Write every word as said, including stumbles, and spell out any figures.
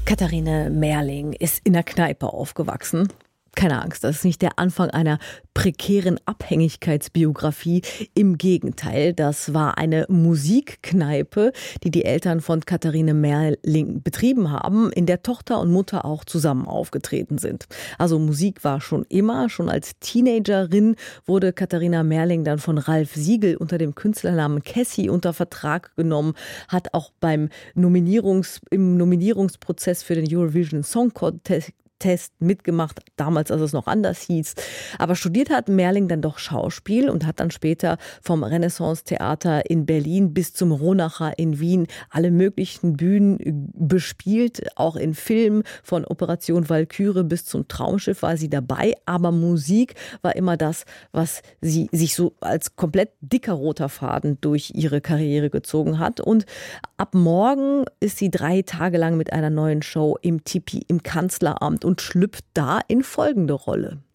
Katharine Merling ist in der Kneipe aufgewachsen. Keine Angst, das ist nicht der Anfang einer prekären Abhängigkeitsbiografie. Im Gegenteil, das war eine Musikkneipe, die die Eltern von Katharine Merling betrieben haben, in der Tochter und Mutter auch zusammen aufgetreten sind. Also Musik war schon immer, schon als Teenagerin wurde Katharina Merling dann von Ralf Siegel unter dem Künstlernamen Cassie unter Vertrag genommen, hat auch beim Nominierungs, im Nominierungsprozess für den Eurovision Song Contest Test mitgemacht, damals, als es noch anders hieß. Aber studiert hat Merling dann doch Schauspiel und hat dann später vom Renaissance-Theater in Berlin bis zum Ronacher in Wien alle möglichen Bühnen bespielt. Auch in Filmen von Operation Walküre bis zum Traumschiff war sie dabei. Aber Musik war immer das, was sie sich so als komplett dicker roter Faden durch ihre Karriere gezogen hat. Und ab morgen ist sie drei Tage lang mit einer neuen Show im Tipi im Kanzleramt und schlüpft da in folgende Rolle.